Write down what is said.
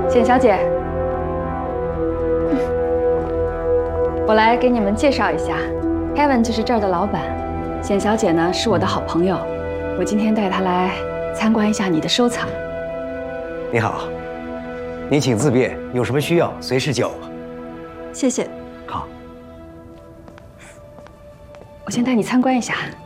简小姐，我来给你们介绍一下 ，Kevin 就是这儿的老板，简小姐呢是我的好朋友，我今天带她来参观一下你的收藏。 你好，您请自便，有什么需要随时叫我。 谢谢。 好， 我先带你参观一下。